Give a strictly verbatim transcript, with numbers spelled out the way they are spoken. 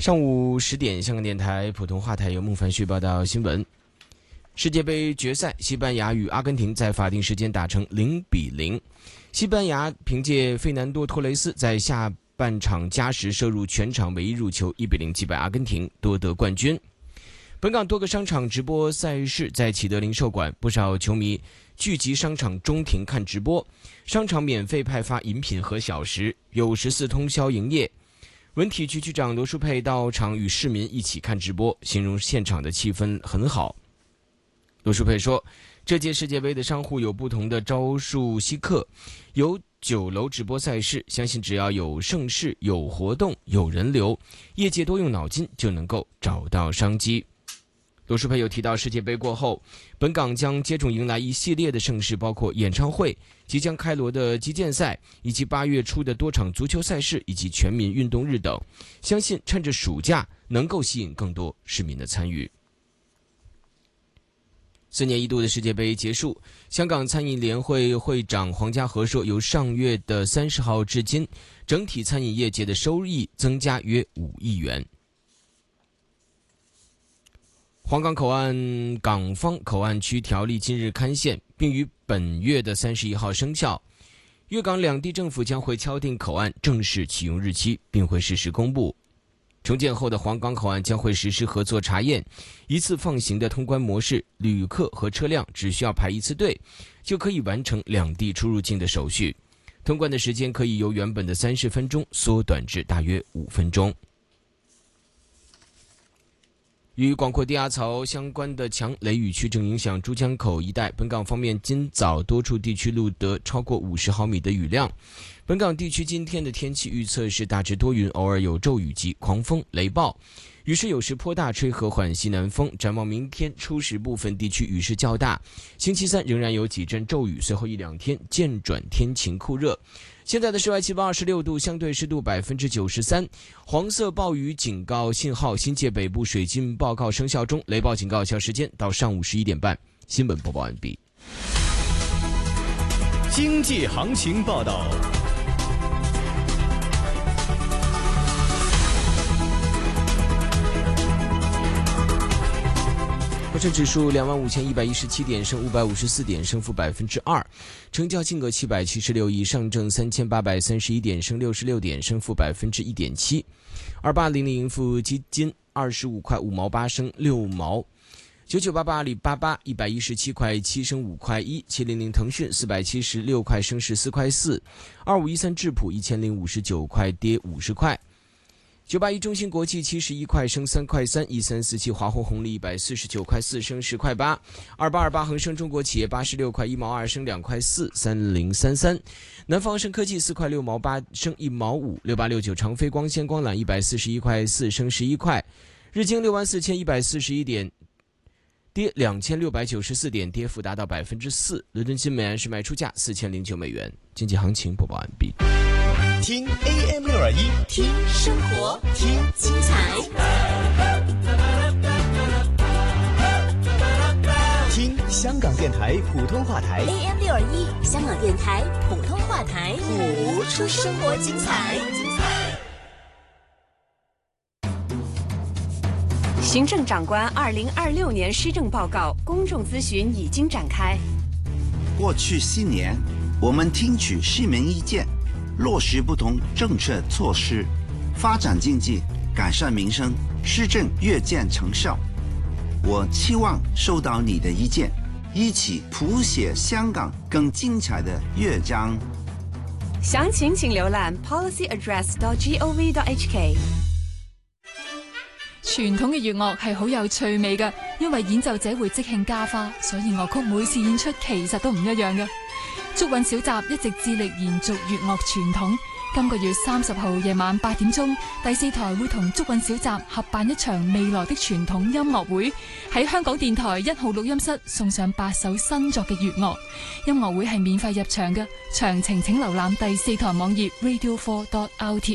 上午十点，香港电台普通话台由孟凡旭报道新闻。世界杯决赛，西班牙与阿根廷在法定时间打成零比零。西班牙凭借费南多·托雷斯在下半场加时射入全场唯一入球，一比零击败阿根廷，夺得冠军。本港多个商场直播赛事在启德零售馆，不少球迷聚集商场中庭看直播，商场免费派发饮品和小食，有十四通宵营业。文体局局长罗淑佩到场与市民一起看直播，形容现场的气氛很好。罗淑佩说，这届世界杯的商户有不同的招数吸客，有酒楼直播赛事，相信只要有盛事、有活动、有人流，业界多用脑筋就能够找到商机。罗淑佩又提到，世界杯过后，本港将接踵迎来一系列的盛事，包括演唱会、即将开锣的击剑赛，以及八月初的多场足球赛事以及全民运动日等。相信趁着暑假能够吸引更多市民的参与。四年一度的世界杯结束，香港餐饮联会会长黄家和说，由上月的三十号至今，整体餐饮业界的收益增加约五亿元。皇岗口岸港方口岸区条例今日刊宪，并于本月的三十一号生效。粤港两地政府将会敲定口岸正式启用日期，并会适时公布。重建后的皇岗口岸将会实施合作查验，一次放行的通关模式，旅客和车辆只需要排一次队，就可以完成两地出入境的手续。通关的时间可以由原本的三十分钟缩短至大约五分钟。与广阔低压槽相关的强雷雨区正影响珠江口一带，本港方面今早多处地区录得超过五十毫米的雨量。本港地区今天的天气预测是大致多云，偶尔有骤雨及狂风雷暴，雨势有时颇大，吹和缓西南风。展望明天初时部分地区雨势较大，星期三仍然有几阵骤雨，随后一两天渐转天晴酷热。现在的室外气温二十六度，相对湿度百分之九十三，黄色暴雨警告信号，新界北部水浸报告生效中，雷暴警告有效时间到上午十一点半。新闻播报完毕。 经济行情报道。 沪深指数两万五千一百一十七点，升五百五十四点，升幅百分之二，成交金额七百七十六亿。上证三千八百三十一点，升六十六点，升幅百分之一点七。二八零零盈富基金二十五块五毛八，升六毛。九九八八阿里巴巴一百一十七块七，升五块一。七零零腾讯四百七十六块，升十四块四。二五一三智普一千零五十九块，跌五十块。九八一中芯国际七十一块，升三块三。一三四七华虹红利一百四十九块四，升十块八。二八二八恒生中国企业八十六块一毛二，升两块四。三零三三南方生科技四块六毛八，升一毛五。六八六九长飞光纤光缆一百四十一块四，升十一块。日经六万四千一百四十一点，跌两千六百九十四点，跌幅达到百分之四。伦敦金每安士卖出价四千零九美元。经济行情播报完毕。 听 A M 六二一， 听生活，听精彩， 听香港电台普通话台 A M 六二一，香港电台普通话台，谱出生活精彩。 行政长官二零二六年施政报告公众咨询已经展开。 过去四年，我们听取市民意见，落实不同政策措施，发展经济，改善民生，施政越见成效。我期望收到你的意见，一起谱写香港更精彩的乐章。 詳情請瀏覽 policy address dot gov dot h k。 傳統嘅粵樂係好有趣味嘅，因為演奏者會即興加花，所以樂曲每次演出其實都唔一樣嘅。竹韻小集一直致力延續粵樂傳統，今個月三十號夜晚八點鐘，第四台會同竹韻小集合辦一場未來的傳統音樂會，喺香港電台一號錄音室送上八首新作嘅粵樂。音樂會係免費入場嘅，詳情請瀏覽第四台網頁 radio four dot l t。